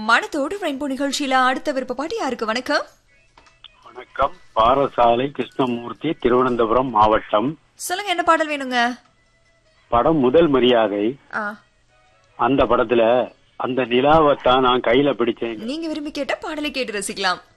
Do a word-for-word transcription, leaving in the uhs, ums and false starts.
மனத்தோடு ரெயின்போ நிகழ்ச்சியில அடுத்த விருப்ப பாட்டு யாருக்கு? வணக்கம். வணக்கம். பாரசாலை கிருஷ்ணமூர்த்தி, திருவனந்தபுரம் மாவட்டம். சொல்லுங்க, என்ன பாடல் வேணுங்க? படம் முதல் மரியாதை. அந்த படத்துல அந்த நிலாவத்தான் நான் கையில பிடிச்சேன். நீங்க விரும்பி கேட்ட பாடலை கேட்டு ரசிக்கலாம்.